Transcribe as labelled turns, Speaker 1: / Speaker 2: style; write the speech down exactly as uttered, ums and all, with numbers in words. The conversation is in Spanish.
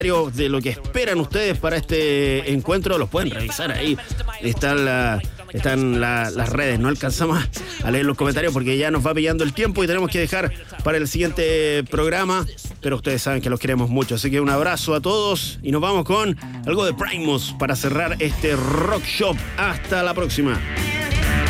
Speaker 1: de lo que esperan ustedes para este encuentro, los pueden revisar ahí. Están, la, están la, las redes, no alcanzamos a leer los comentarios porque ya nos va pillando el tiempo y tenemos que dejar para el siguiente programa, pero ustedes saben que los queremos mucho, así que un abrazo a todos y nos vamos con algo de Primus para cerrar este Rock Shop. Hasta la próxima.